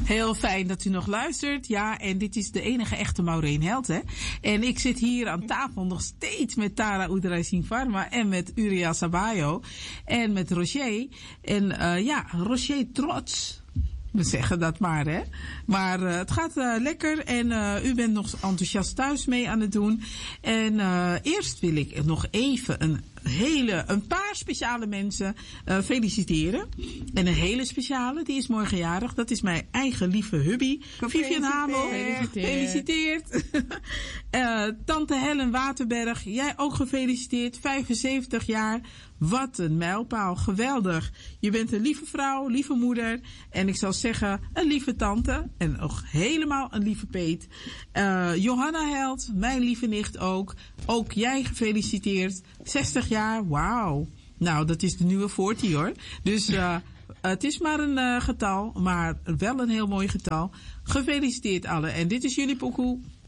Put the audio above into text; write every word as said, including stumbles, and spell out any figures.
Heel fijn dat u nog luistert. Ja, en dit is de enige echte Maureen Held, hè. En ik zit hier aan tafel nog steeds met Tara Oedrasing Pharma en met Uriah Sabayo en met Roger. En uh, ja, Roger trots. We zeggen dat maar, hè. Maar uh, het gaat uh, lekker en uh, u bent nog enthousiast thuis mee aan het doen. En uh, eerst wil ik nog even een hele, een paar speciale mensen uh, feliciteren. En een hele speciale, die is morgen jarig. Dat is mijn eigen lieve hubby. Vivian Hamel. Gefeliciteerd. uh, Tante Helen Waterberg, jij ook gefeliciteerd. vijfenzeventig jaar. Wat een mijlpaal. Geweldig. Je bent een lieve vrouw, lieve moeder. En ik zou zeggen, een lieve tante. En nog helemaal een lieve peet. Uh, Johanna Held, mijn lieve nicht ook. Ook jij gefeliciteerd. zestig jaar, wauw. Nou, dat is de nieuwe veertig hoor. Dus uh, het is maar een uh, getal, maar wel een heel mooi getal. Gefeliciteerd allen. En dit is jullie pokoe.